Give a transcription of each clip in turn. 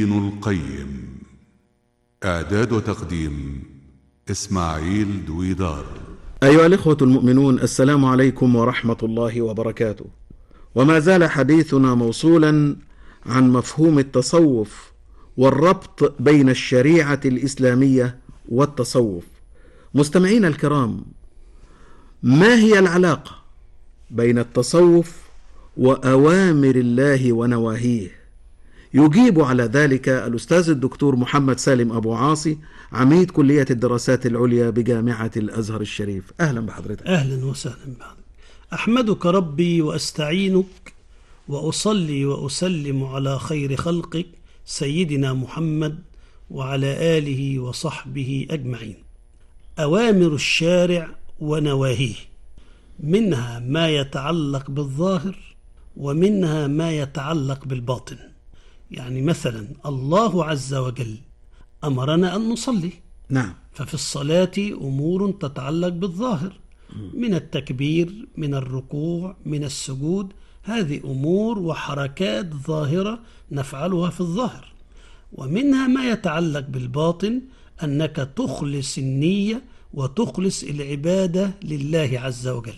ابن القيم. إعداد وتقديم إسماعيل دويدار. أيها الإخوة المؤمنون، السلام عليكم ورحمة الله وبركاته. وما زال حديثنا موصولا عن مفهوم التصوف والربط بين الشريعة الإسلامية والتصوف. مستمعين الكرام، ما هي العلاقة بين التصوف وأوامر الله ونواهيه؟ يجيب على ذلك الأستاذ الدكتور محمد سالم أبو عاصي، عميد كلية الدراسات العليا بجامعة الأزهر الشريف. أهلا بحضرتك. أهلا وسهلا بحضرتك. أحمدك ربي وأستعينك وأصلي وأسلم على خير خلقك سيدنا محمد وعلى آله وصحبه أجمعين. أوامر الشارع ونواهيه، منها ما يتعلق بالظاهر ومنها ما يتعلق بالباطن. يعني مثلا الله عز وجل أمرنا أن نصلي، نعم، ففي الصلاة أمور تتعلق بالظاهر، من التكبير، من الركوع، من السجود، هذه أمور وحركات ظاهرة نفعلها في الظاهر. ومنها ما يتعلق بالباطن، أنك تخلص النية وتخلص العبادة لله عز وجل.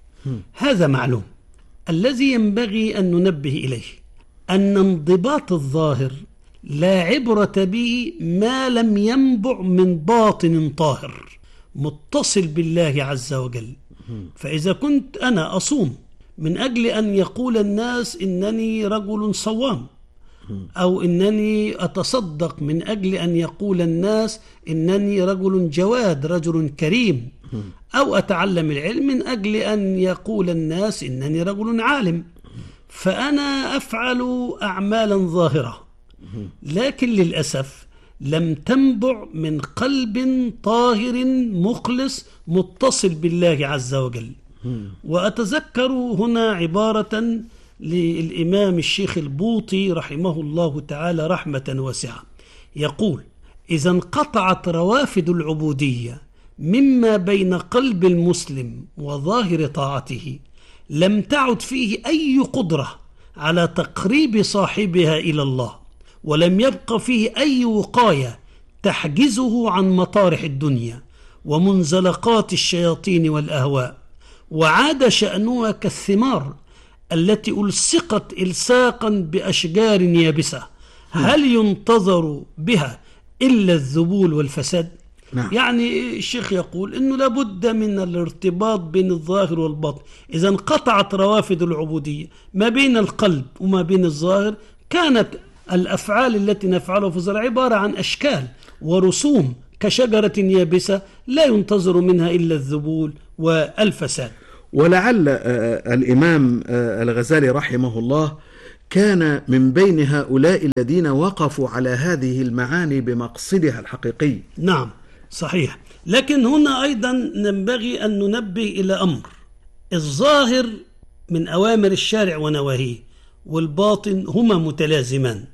هذا معلوم. الذي ينبغي أن ننبه إليه أن انضباط الظاهر لا عبرة به ما لم ينبع من باطن طاهر متصل بالله عز وجل. فإذا كنت أنا أصوم من أجل أن يقول الناس إنني رجل صوام، أو إنني أتصدق من أجل أن يقول الناس إنني رجل جواد، رجل كريم، أو أتعلم العلم من أجل أن يقول الناس إنني رجل عالم، فأنا أفعل أعمالا ظاهرة، لكن للأسف لم تنبع من قلب طاهر مخلص متصل بالله عز وجل. وأتذكر هنا عبارة للإمام الشيخ البوطي رحمه الله تعالى رحمة واسعة، يقول: إذا انقطعت روافد العبودية مما بين قلب المسلم وظاهر طاعته، لم تعد فيه أي قدرة على تقريب صاحبها إلى الله، ولم يبق فيه أي وقاية تحجزه عن مطارح الدنيا ومنزلقات الشياطين والأهواء، وعاد شأنها كالثمار التي ألصقت إلصاقا بأشجار يابسة، هل ينتظر بها إلا الذبول والفساد؟ نعم. يعني الشيخ يقول إنه لابد من الارتباط بين الظاهر والباطن. إذا انقطعت روافد العبودية ما بين القلب وما بين الظاهر، كانت الأفعال التي نفعلها في الظاهر عبارة عن أشكال ورسوم كشجرة يابسة لا ينتظر منها إلا الذبول والفساد. ولعل الإمام الغزالي رحمه الله كان من بين هؤلاء الذين وقفوا على هذه المعاني بمقصدها الحقيقي. نعم صحيح. لكن هنا أيضا ينبغي أن ننبه إلى أمر: الظاهر من أوامر الشارع ونواهيه، والباطن هما متلازمان.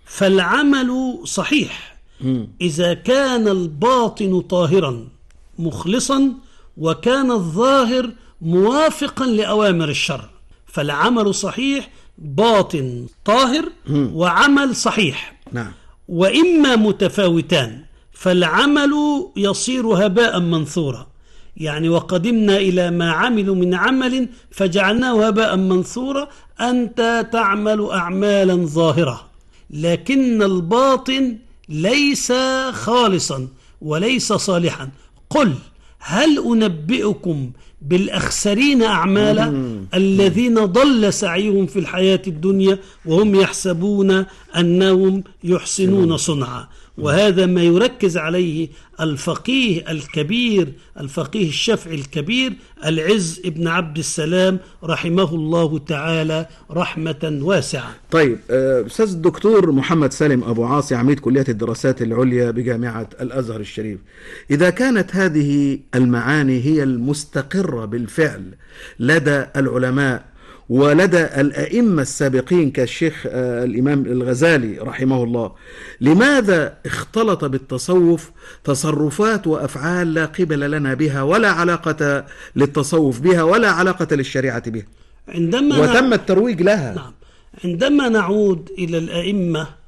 فالعمل صحيح إذا كان الباطن طاهرا مخلصا وكان الظاهر موافقا لأوامر الشرع، فالعمل صحيح، باطن طاهر وعمل صحيح. نعم. وإما متفاوتان فالعمل يصير هباء منثورا. يعني وقدمنا إلى ما عملوا من عمل فجعلناه هباء منثورا. أنت تعمل أعمالا ظاهرة لكن الباطن ليس خالصا وليس صالحا. قل هل أنبئكم بالأخسرين أعمالا الذين ضل سعيهم في الحياة الدنيا وهم يحسبون أنهم يحسنون صنعا. وهذا ما يركز عليه الفقيه الكبير، الفقيه الشافعي الكبير العز ابن عبد السلام رحمه الله تعالى رحمة واسعة. طيب أستاذ الدكتور محمد سالم أبو عاصي، عميد كلية الدراسات العليا بجامعة الأزهر الشريف، إذا كانت هذه المعاني هي المستقرة بالفعل لدى العلماء ولدى الأئمة السابقين كالشيخ الإمام الغزالي رحمه الله، لماذا اختلط بالتصوف تصرفات وأفعال لا قبل لنا بها ولا علاقة للتصوف بها ولا علاقة للشريعة بها، وتم الترويج لها؟ نعم. عندما نعود إلى الأئمة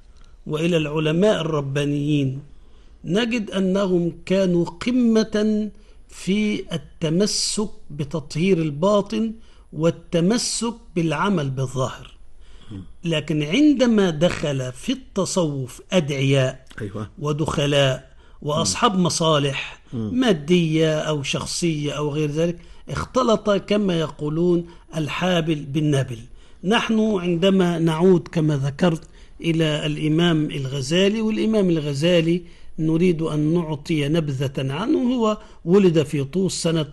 وإلى العلماء الربانيين نجد أنهم كانوا قمة في التمسك بتطهير الباطن والتمسك بالعمل بالظاهر. لكن عندما دخل في التصوف أدعياء ودخلاء وأصحاب مصالح مادية أو شخصية أو غير ذلك، اختلط كما يقولون الحابل بالنابل. نحن عندما نعود كما ذكرت إلى الإمام الغزالي، والإمام الغزالي نريد أن نعطي نبذة عنه. هو ولد في طوس سنة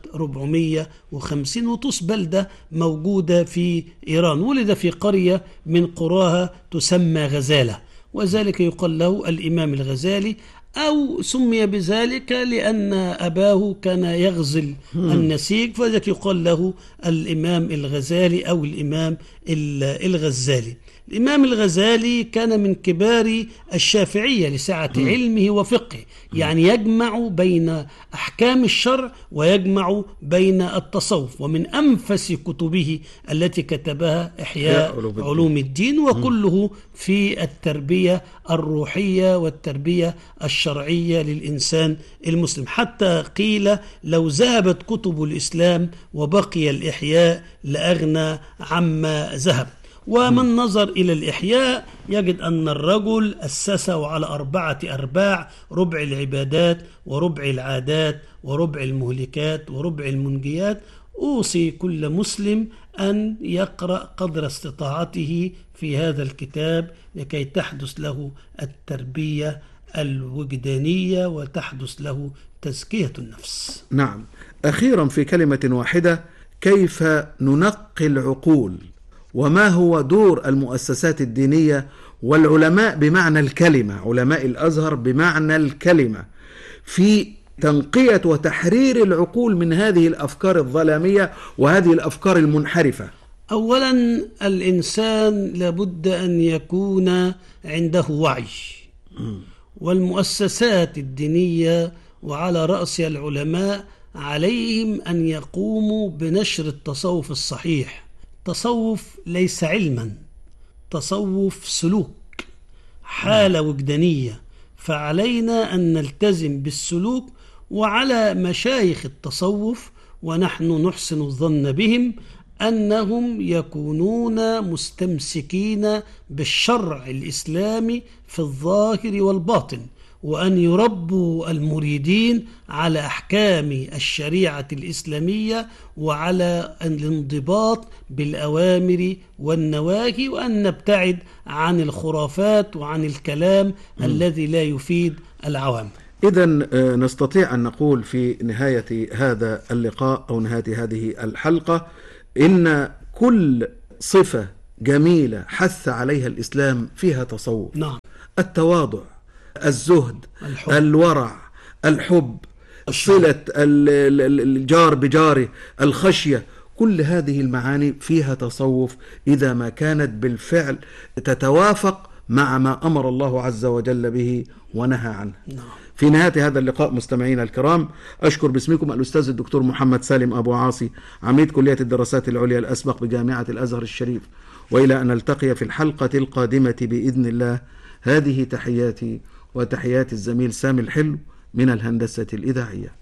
450، وطوس بلدة موجودة في إيران. ولد في قرية من قراها تسمى غزالة، وذلك يقال له الإمام الغزالي، أو سمي بذلك لأن أباه كان يغزل النسيج، فذلك يقال له الإمام الغزالي أو الإمام الغزالي. الإمام الغزالي كان من كبار الشافعية لسعة علمه وفقهه، يعني يجمع بين أحكام الشرع ويجمع بين التصوف. ومن أنفس كتبه التي كتبها إحياء علوم الدين، وكله في التربية الروحية والتربية الشرعية للإنسان المسلم. حتى قيل لو ذهبت كتب الإسلام وبقي الإحياء لأغنى عما ذهب. ومن نظر إلى الإحياء يجد أن الرجل أسسه على 4 أرباع: ربع العبادات، وربع العادات، وربع المهلكات، وربع المنجيات. أوصي كل مسلم أن يقرأ قدر استطاعته في هذا الكتاب لكي تحدث له التربية الوجدانية وتحدث له تزكية النفس. نعم. أخيرا في كلمة واحدة، كيف ننقي العقول؟ وما هو دور المؤسسات الدينية والعلماء بمعنى الكلمة، علماء الأزهر بمعنى الكلمة، في تنقية وتحرير العقول من هذه الأفكار الظلامية وهذه الأفكار المنحرفة؟ أولا، الإنسان لابد أن يكون عنده وعي، والمؤسسات الدينية وعلى رأسها العلماء عليهم أن يقوموا بنشر التصوف الصحيح. تصوف ليس علما، تصوف سلوك، حالة وجدانية، فعلينا أن نلتزم بالسلوك. وعلى مشايخ التصوف، ونحن نحسن الظن بهم، أنهم يكونون مستمسكين بالشرع الإسلامي في الظاهر والباطن، وأن يربوا المريدين على أحكام الشريعة الإسلامية وعلى الانضباط بالأوامر والنواهي، وأن نبتعد عن الخرافات وعن الكلام الذي لا يفيد العوام. إذن نستطيع أن نقول في نهاية هذا اللقاء أو نهاية هذه الحلقة إن كل صفة جميلة حث عليها الإسلام فيها تصوف. نعم. التواضع، الزهد، الحب، الورع، الحب، صلة الجار بجاره، الخشية، كل هذه المعاني فيها تصوف إذا ما كانت بالفعل تتوافق مع ما أمر الله عز وجل به ونهى عنه. في نهاية هذا اللقاء مستمعينا الكرام، أشكر باسمكم الأستاذ الدكتور محمد سالم أبو عاصي، عميد كلية الدراسات العليا الأسبق بجامعة الأزهر الشريف، وإلى أن نلتقي في الحلقة القادمة بإذن الله. هذه تحياتي وتحيات الزميل سامي الحلو من الهندسة الإذاعية.